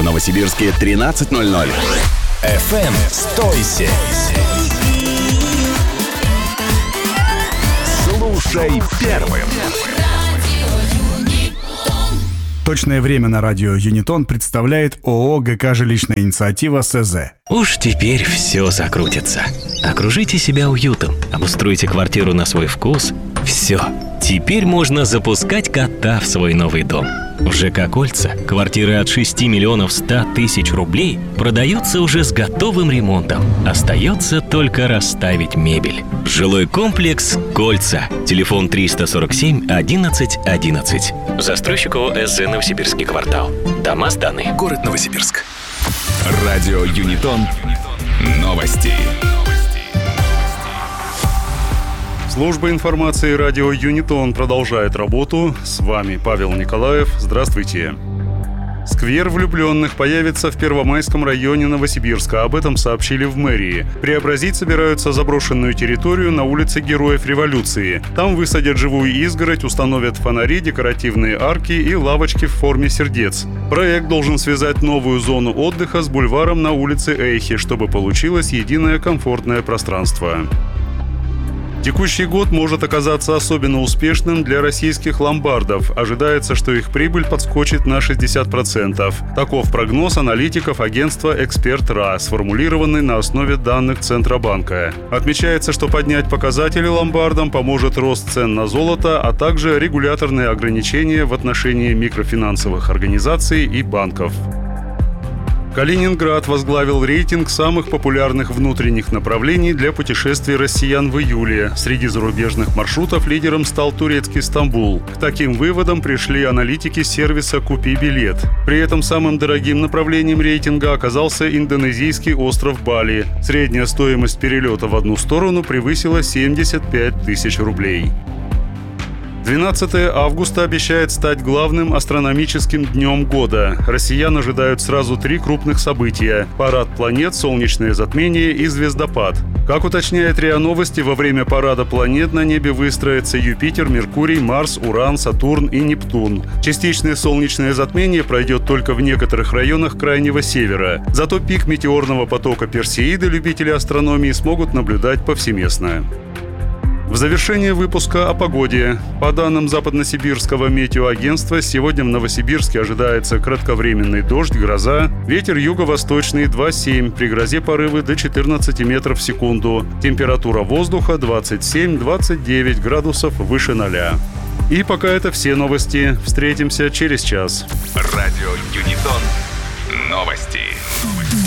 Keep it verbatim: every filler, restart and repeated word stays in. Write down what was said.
Новосибирске тринадцать ноль ноль. эф эм «Стойся». Слушай первым. Точное время на радио Юнитон представляет ООО ГК «Жилищная инициатива» СЗ. Уж теперь все закрутится. Окружите себя уютом, обустройте квартиру на свой вкус. Все. Теперь можно запускать кота в свой новый дом. В ЖК «Кольца» квартиры от шести миллионов ста тысяч рублей продаются уже с готовым ремонтом. Остается только расставить мебель. Жилой комплекс «Кольца». Телефон триста сорок семь одиннадцать одиннадцать. Застройщик ООО СЗ «Новосибирский квартал». Дома сданы. Город Новосибирск. Радио Юнитон. Новости. Служба информации радио Юнитон продолжает работу. С вами Павел Николаев. Здравствуйте. Сквер влюбленных появится в Первомайском районе Новосибирска. Об этом сообщили в мэрии. Преобразить собираются заброшенную территорию на улице Героев Революции. Там высадят живую изгородь, установят фонари, декоративные арки и лавочки в форме сердец. Проект должен связать новую зону отдыха с бульваром на улице Эйхе, чтобы получилось единое комфортное пространство. Текущий год может оказаться особенно успешным для российских ломбардов. Ожидается, что их прибыль подскочит на шестьдесят процентов. Таков прогноз аналитиков агентства «Эксперт.РА», сформулированный на основе данных Центробанка. Отмечается, что поднять показатели ломбардам поможет рост цен на золото, а также регуляторные ограничения в отношении микрофинансовых организаций и банков. Калининград возглавил рейтинг самых популярных внутренних направлений для путешествий россиян в июле. Среди зарубежных маршрутов лидером стал турецкий Стамбул. К таким выводам пришли аналитики сервиса «Купи билет». При этом самым дорогим направлением рейтинга оказался индонезийский остров Бали. Средняя стоимость перелета в одну сторону превысила семьдесят пять тысяч рублей. двенадцатое августа обещает стать главным астрономическим днем года. Россиян ожидают сразу три крупных события – парад планет, солнечное затмение и звездопад. Как уточняет РИА Новости, во время парада планет на небе выстроятся Юпитер, Меркурий, Марс, Уран, Сатурн и Нептун. Частичное солнечное затмение пройдет только в некоторых районах Крайнего Севера. Зато пик метеорного потока Персеиды любители астрономии смогут наблюдать повсеместно. В завершение выпуска о погоде. По данным Западносибирского метеоагентства, сегодня в Новосибирске ожидается кратковременный дождь, гроза. Ветер юго-восточный два семь, при грозе порывы до четырнадцати метров в секунду. Температура воздуха двадцать семь - двадцать девять градусов выше ноля. И пока это все новости. Встретимся через час. Радио Юнитон. Новости.